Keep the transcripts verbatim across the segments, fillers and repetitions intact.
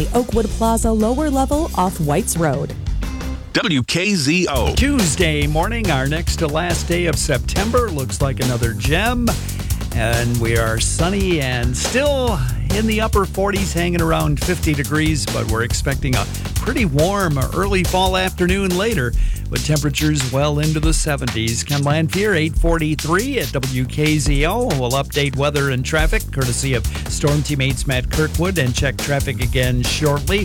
Oakwood Plaza lower level off Whites Road. W K Z O. Tuesday morning, our next to last day of September. Looks like another gem. And we are sunny and still in the upper forties, hanging around fifty degrees, but we're expecting a pretty warm early fall afternoon later with temperatures well into the seventies. Ken Lanfear, eight forty-three at W K Z O. We'll update weather and traffic courtesy of Storm Teammates Matt Kirkwood and check traffic again shortly.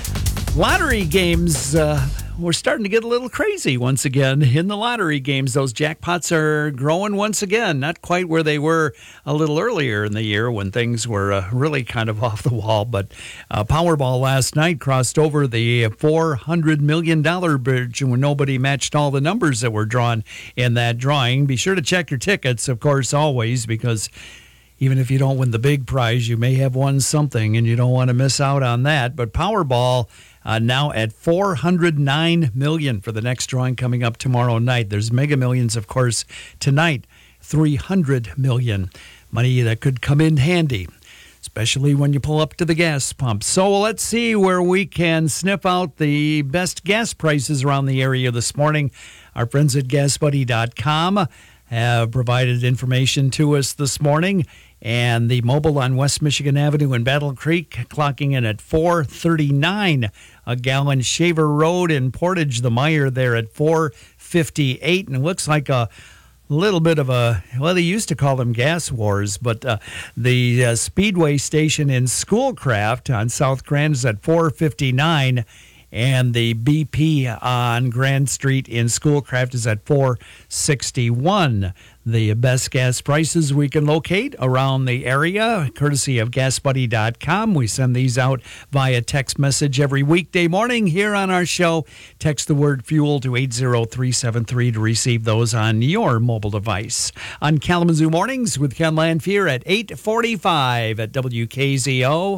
Lottery games, uh, we're starting to get a little crazy once again in the lottery games. Those jackpots are growing once again, not quite where they were a little earlier in the year when things were uh, really kind of off the wall. But uh, Powerball last night crossed over the four hundred million dollars bridge when nobody matched all the numbers that were drawn in that drawing. Be sure to check your tickets, of course, always, because even if you don't win the big prize, you may have won something, and you don't want to miss out on that. But Powerball Uh, now at four hundred nine million dollars for the next drawing coming up tomorrow night. There's Mega Millions, of course, tonight, three hundred million dollars. Money that could come in handy, especially when you pull up to the gas pump. So let's see where we can sniff out the best gas prices around the area this morning. Our friends at gas buddy dot com have provided information to us this morning. And the mobile on West Michigan Avenue in Battle Creek clocking in at four thirty-nine a gallon. Shaver Road in Portage, the Meyer there at four fifty-eight. And it looks like a little bit of a, well, they used to call them gas wars, but uh, the uh, Speedway station in Schoolcraft on South Grand is at four fifty-nine. And the B P on Grand Street in Schoolcraft is at four sixty-one. The best gas prices we can locate around the area, courtesy of gas buddy dot com. We send these out via text message every weekday morning here on our show. Text the word fuel to eight zero three seven three to receive those on your mobile device. On Kalamazoo Mornings with Ken Lanfear at eight forty-five at W K Z O.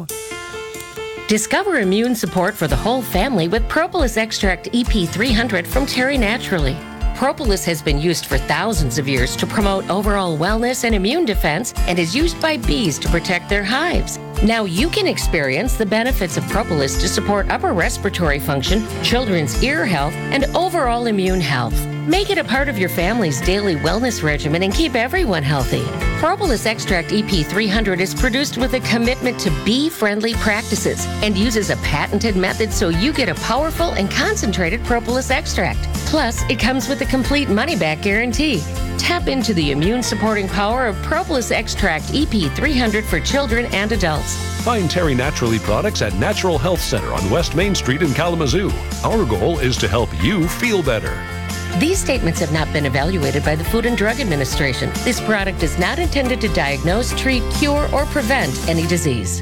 Discover immune support for the whole family with Propolis Extract E P three hundred from Terry Naturally. Propolis has been used for thousands of years to promote overall wellness and immune defense and is used by bees to protect their hives. Now you can experience the benefits of Propolis to support upper respiratory function, children's ear health, and overall immune health. Make it a part of your family's daily wellness regimen and keep everyone healthy. Propolis Extract E P three hundred is produced with a commitment to bee-friendly practices and uses a patented method so you get a powerful and concentrated propolis extract. Plus, it comes with a complete money-back guarantee. Tap into the immune-supporting power of Propolis Extract E P three hundred for children and adults. Find Terry Naturally products at Natural Health Center on West Main Street in Kalamazoo. Our goal is to help you feel better. These statements have not been evaluated by the Food and Drug Administration. This product is not intended to diagnose, treat, cure, or prevent any disease.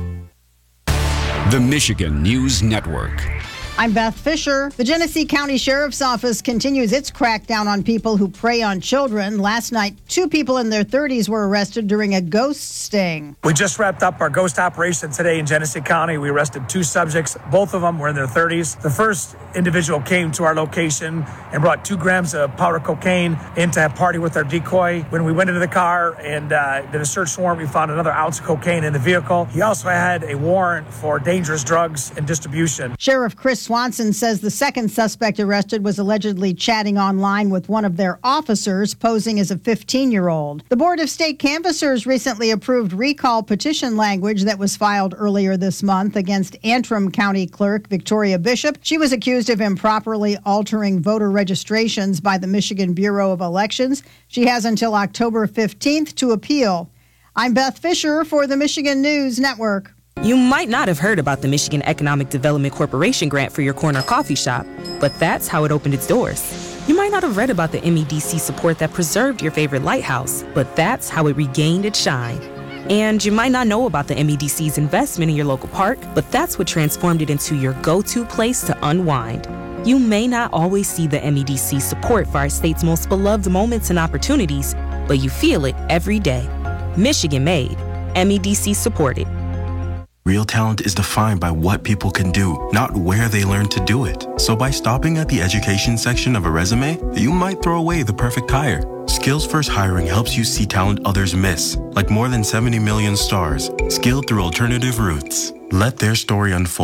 The Michigan News Network. I'm Beth Fisher. The Genesee County Sheriff's Office continues its crackdown on people who prey on children. Last night, two people in their thirties were arrested during a ghost sting. We just wrapped up our ghost operation today in Genesee County. We arrested two subjects. Both of them were in their thirties. The first individual came to our location and brought two grams of powder cocaine in to party with our decoy. When we went into the car and uh, did a search warrant, we found another ounce of cocaine in the vehicle. He also had a warrant for dangerous drugs and distribution. Sheriff Chris Swanson says the second suspect arrested was allegedly chatting online with one of their officers, posing as a fifteen-year-old. The Board of State Canvassers recently approved recall petition language that was filed earlier this month against Antrim County Clerk Victoria Bishop. She was accused of improperly altering voter registrations by the Michigan Bureau of Elections. She has until October fifteenth to appeal. I'm Beth Fisher for the Michigan News Network. You might not have heard about the Michigan Economic Development Corporation grant for your corner coffee shop, but that's how it opened its doors. You might not have read about the M E D C support that preserved your favorite lighthouse, but that's how it regained its shine. And you might not know about the M E D C's investment in your local park, but that's what transformed it into your go-to place to unwind. You may not always see the M E D C support for our state's most beloved moments and opportunities, but you feel it every day. Michigan made, M E D C supported. Real talent is defined by what people can do, not where they learn to do it. So by stopping at the education section of a resume, you might throw away the perfect hire. Skills First Hiring helps you see talent others miss, like more than seventy million stars, skilled through alternative routes. Let their story unfold.